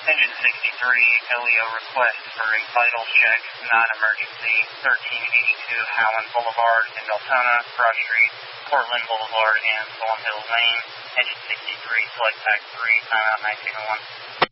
Engine 63, LEO request for a vital check, non-emergency, 1382 Howland Boulevard in Deltona, Broad Street, Portland Boulevard, and Thornhill Lane. Engine 63, select pack 3, timeout 1901.